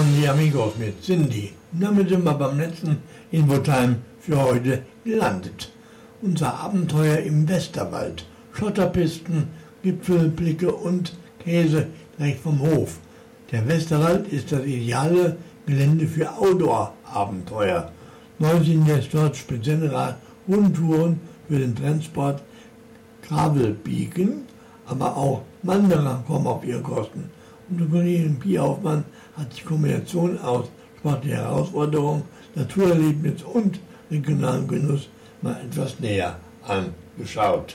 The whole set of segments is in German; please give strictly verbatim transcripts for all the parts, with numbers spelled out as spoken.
waren die Amigos mit Cindy. Und damit sind wir beim letzten Infotime für heute gelandet. Unser Abenteuer im Westerwald. Schotterpisten, Gipfelblicke und Käse direkt vom Hof. Der Westerwald ist das ideale Gelände für Outdoor-Abenteuer. Neu sind jetzt dort spezielle Rundtouren für den Transport Gravelbiken, aber auch Wanderer kommen auf ihre Kosten. Unsere Kollegin Pia Hoffmann hat die Kombination aus sportlicher Herausforderung, Naturerlebnis und regionalem Genuss mal etwas näher angeschaut.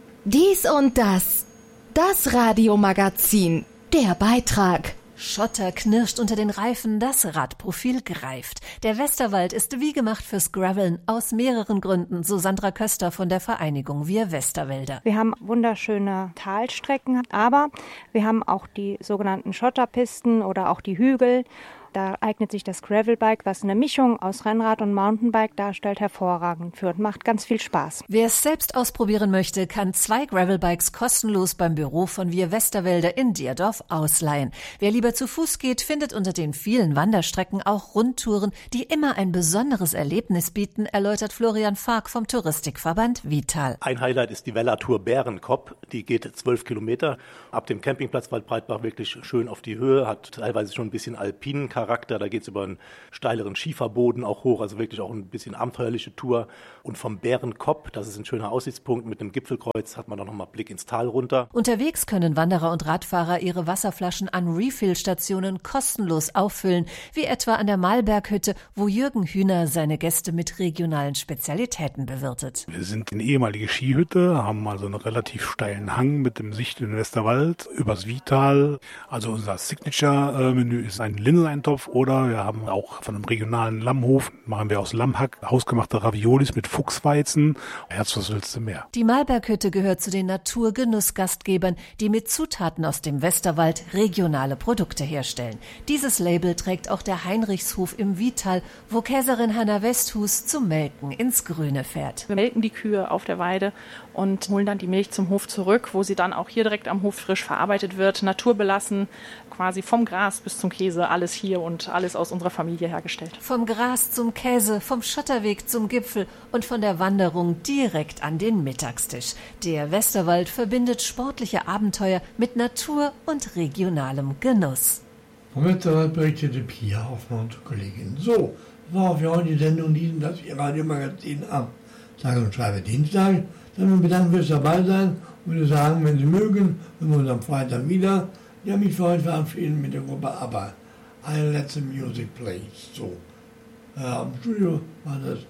Dies und das. Das Radiomagazin. Der Beitrag. Schotter knirscht unter den Reifen, das Radprofil greift. Der Westerwald ist wie gemacht fürs Graveln, aus mehreren Gründen, so Sandra Köster von der Vereinigung Wir Westerwälder. Wir haben wunderschöne Talstrecken, aber wir haben auch die sogenannten Schotterpisten oder auch die Hügel. Da eignet sich das Gravelbike, was eine Mischung aus Rennrad und Mountainbike darstellt, hervorragend für und macht ganz viel Spaß. Wer es selbst ausprobieren möchte, kann zwei Gravelbikes kostenlos beim Büro von Wir Westerwälder in Dierdorf ausleihen. Wer lieber zu Fuß geht, findet unter den vielen Wanderstrecken auch Rundtouren, die immer ein besonderes Erlebnis bieten, erläutert Florian Fark vom Touristikverband Vital. Ein Highlight ist die Vella-Tour Bärenkopp. Die geht zwölf Kilometer ab dem Campingplatz Waldbreitbach wirklich schön auf die Höhe, hat teilweise schon ein bisschen alpinen Charakter. Da geht es über einen steileren Schieferboden auch hoch, also wirklich auch ein bisschen abenteuerliche Tour. Und vom Bärenkopp, das ist ein schöner Aussichtspunkt, mit einem Gipfelkreuz hat man dann nochmal Blick ins Tal runter. Unterwegs können Wanderer und Radfahrer ihre Wasserflaschen an Refill-Stationen kostenlos auffüllen, wie etwa an der Malberghütte, wo Jürgen Hühner seine Gäste mit regionalen Spezialitäten bewirtet. Wir sind in ehemalige Skihütte, haben also einen relativ steilen Hang mit dem Sicht in den Westerwald, übers Vital. Also unser Signature-Menü ist ein Linseneintopf oder wir haben auch von einem regionalen Lammhof, machen wir aus Lammhack, hausgemachte Raviolis mit Fuchsweizen. Herz, was willst du mehr? Die Malberghütte gehört zu den Naturgenussgastgebern, die mit Zutaten aus dem Westerwald regionale Produkte herstellen. Dieses Label trägt auch der Heinrichshof im Vital, wo Käserin Hanna Westhus zum Melken ins Grüne fährt. Wir melken die Kühe auf der Weide und holen dann die Milch zum Hof zurück, wo sie dann auch hier direkt am Hof frisch verarbeitet wird, naturbelassen, quasi vom Gras bis zum Käse, alles hier und alles aus unserer Familie hergestellt. Vom Gras zum Käse, vom Schotterweg zum Gipfel und von der Wanderung direkt an den Mittagstisch. Der Westerwald verbindet sportliche Abenteuer mit Natur und regionalem Genuss. Vom Westerwald berichtete Pia Hoffmann, unsere Kollegin. So, das war für heute die Sendung, diesen, das Ihr Radiomagazin am Sage und Schreibe Dienstag. Dann bedanken wir uns dabei sein und würde sagen, wenn Sie mögen, hören wir uns am Freitag wieder. Ich habe mich für heute verabschieden mit der Gruppe ABBA. I Let the Music Play. So. Äh, am Studio war das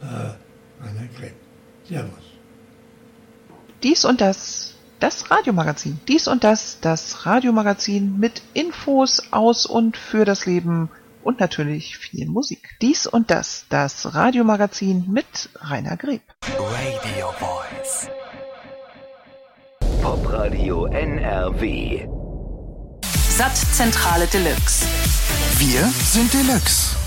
äh, Rainer Greb. Servus. Dies und das, das Radiomagazin. Dies und das, das Radiomagazin mit Infos aus und für das Leben und natürlich viel Musik. Dies und das, das Radiomagazin mit Rainer Greb. Radio Voice. Popradio N R W. Satt Zentrale Deluxe. Wir sind Deluxe.